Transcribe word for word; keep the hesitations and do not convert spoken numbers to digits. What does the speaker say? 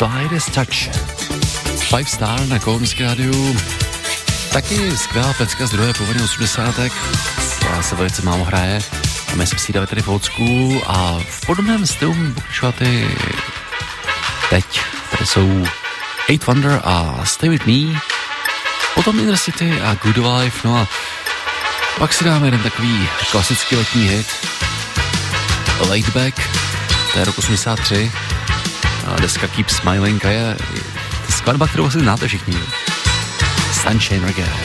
Slightest Touch. Five Star na Kolomském rádiu. Taky skvělá pecka z druhé poloviny osmdesátek. Já se velice málo hraje. A my jsme si dali tady v old school a v podobném stylu pokračovat i teď. Tady jsou Eight Wonder a Stay With Me. Potom Inner City a Good Life. No a pak si dáme jeden takový klasický letní hit. Laid Back. To je rok osmdesát tři. A deska Keep Smiling a je skladba, kterou asi znáte všichni. Sunshine Reggae.